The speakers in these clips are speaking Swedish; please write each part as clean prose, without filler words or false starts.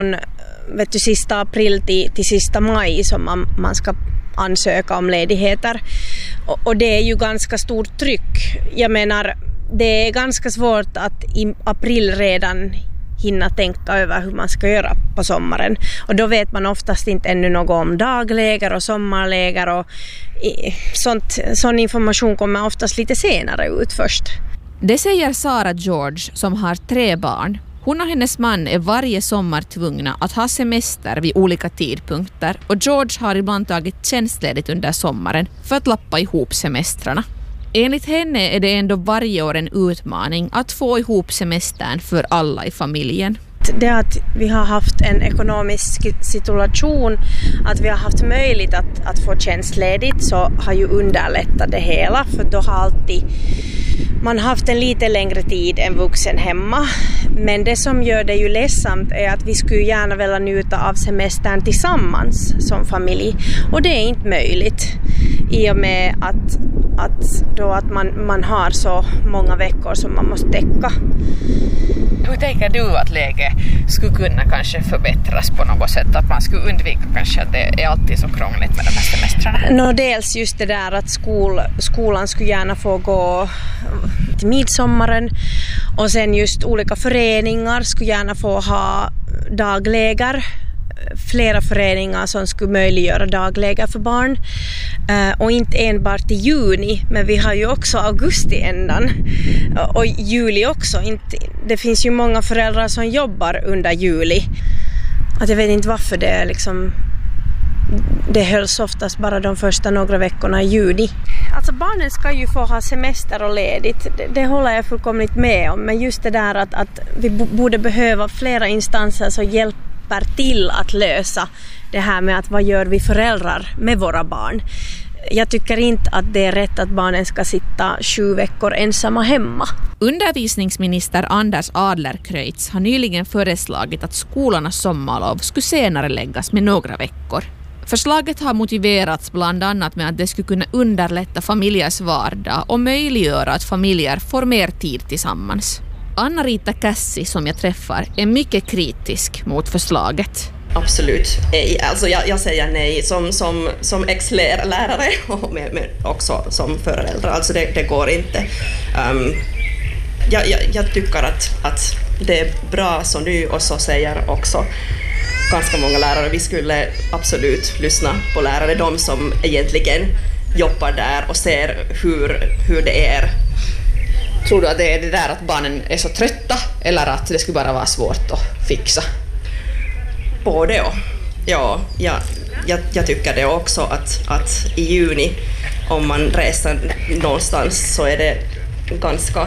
vet du, sista april till sista maj som man ska ansöka om ledigheter. Och det är ju ganska stort tryck. Jag menar, det är ganska svårt att i april redan hinna tänka över hur man ska göra på sommaren. Och då vet man oftast inte ännu något om dagläger och sommarläger och sån information kommer oftast lite senare ut först. Det säger Sarah George som har 3 barn. Hon och hennes man är varje sommar tvungna att ha semester vid olika tidpunkter och George har ibland tagit tjänstledigt under sommaren för att lappa ihop semestrarna. Enligt henne är det ändå varje år en utmaning att få ihop semestern för alla i familjen. Det att vi har haft en ekonomisk situation, att vi har haft möjlighet att få tjänstledigt, så har ju underlättat det hela, för då har alltid man haft en lite längre tid än vuxen hemma. Men det som gör det ju ledsamt är att vi skulle gärna vilja njuta av semestern tillsammans som familj. Och det är inte möjligt i och med att man har så många veckor som man måste täcka. Hur tänker du att läget skulle kunna kanske förbättras på något sätt? Att man skulle undvika kanske att det är alltid så krångligt med de här semestrarna? Dels just det där att skolan skulle gärna få gå till midsommaren. Och sen just olika föreningar skulle gärna få ha dagläger. Flera föreningar som skulle möjliggöra dagläger för barn. Och inte enbart i juni, men vi har ju också augusti ändan. Och juli också. Det finns ju många föräldrar som jobbar under juli. Att jag vet inte varför det är liksom... Det hölls oftast bara de första några veckorna i juni. Alltså barnen ska ju få ha semester och ledigt. Det håller jag fullkomligt med om. Men just det där att vi borde behöva flera instanser som hjälper till att lösa det här med att vad gör vi föräldrar med våra barn. Jag tycker inte att det är rätt att barnen ska sitta 7 veckor ensamma hemma. Undervisningsminister Anders Adlercreutz har nyligen föreslagit att skolornas sommarlov skulle senare läggas med några veckor. Förslaget har motiverats bland annat med att det skulle kunna underlätta familjers vardag och möjliggöra att familjer får mer tid tillsammans. Anna-Rita Cassi, som jag träffar, är mycket kritisk mot förslaget. Absolut nej. Alltså jag säger nej som ex-lärare och men också som förälder. Alltså det går inte. Jag tycker att det är bra som du också säger också. Ganska många lärare, vi skulle absolut lyssna på lärare, de som egentligen jobbar där och ser hur det är. Tror du att det är det där att barnen är så trötta eller att det skulle bara vara svårt att fixa? Både och. Ja, jag tycker det också att i juni, om man reser någonstans, så är det ganska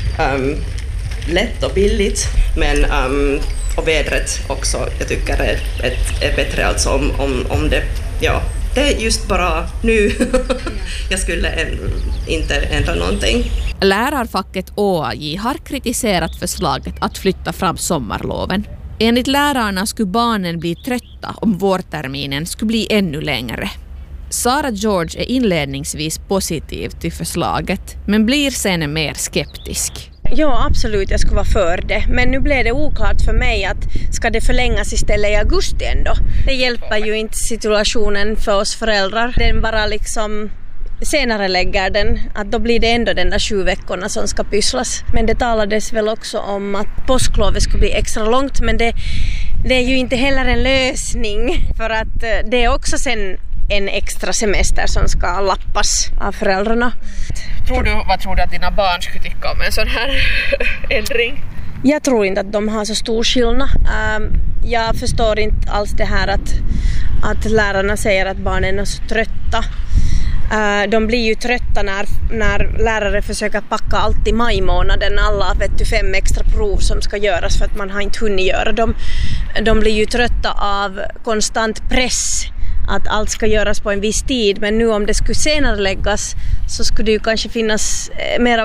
lätt och billigt, men och vädret också, jag tycker är bättre alltså om det, ja, det är just bara nu. Jag skulle inte ändra någonting. Lärarfacket OAJ har kritiserat förslaget att flytta fram sommarloven. Enligt lärarna skulle barnen bli trötta om vårterminen skulle bli ännu längre. Sarah George är inledningsvis positiv till förslaget, men blir sen mer skeptisk. Ja, absolut, jag skulle vara för det. Men nu blev det oklart för mig att ska det förlängas istället i augusti ändå. Det hjälper ju inte situationen för oss föräldrar. Den bara liksom senare lägger den, att då blir det ändå den där 7 veckorna som ska pysslas. Men det talades väl också om att påsklovet skulle bli extra långt, men det är ju inte heller en lösning, för att det är också sen en extra semester som ska lappas av föräldrarna. Vad tror du att dina barn skulle tycka om en sån här ändring? Jag tror inte att de har så stor skillnad. Jag förstår inte alls det här att lärarna säger att barnen är så trötta. De blir ju trötta när lärare försöker packa allt i majmånaden. Alla 5 extra prov som ska göras för att man har inte hunnit göra dem. De blir ju trötta av konstant press att allt ska göras på en viss tid. Men nu om det skulle senare läggas så skulle det ju kanske finnas mer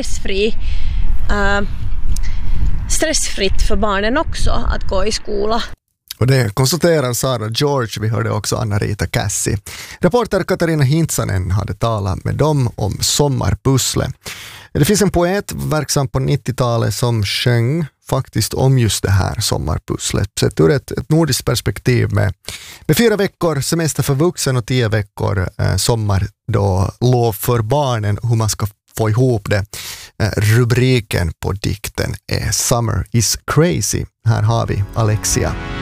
stressfritt för barnen också att gå i skola. Och det konstaterar Sarah George, vi hörde också Anna-Rita Cassi. Reporter Katarina Hintsanen hade talat med dem om sommarpussle. Det finns en poet verksam på 90-talet som sjöng faktiskt om just det här sommarpusslet. Sett ur ett nordiskt perspektiv med 4 veckor semester för vuxen och 10 veckor sommar då lov för barnen, hur man ska få ihop det. Rubriken på dikten är Summer is crazy. Här har vi Alexia.